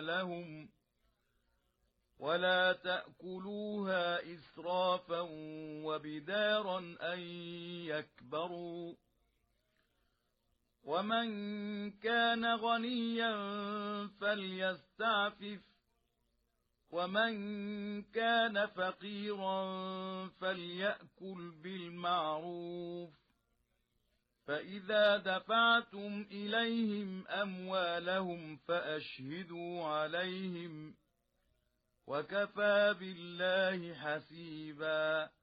أموالهم ولا تأكلوها إسرافا وبدارا أن يكبروا ومن كان غنيا فليستعفف ومن كان فقيرا فليأكل بالمعروف فإذا دفعتم إليهم أموالهم فأشهدوا عليهم وكفى بالله حسيبا